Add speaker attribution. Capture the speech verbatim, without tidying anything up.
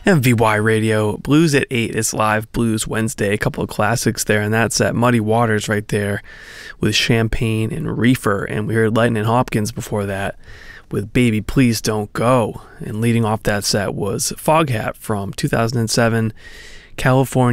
Speaker 1: M V Y Radio, Blues at eight. It's live Blues Wednesday. A couple of classics there, and that's at Muddy Waters right there with Champagne and Reefer. And we heard Lightning Hopkins before that with Baby Please Don't Go. And leading off that set was Foghat from two thousand seven, California.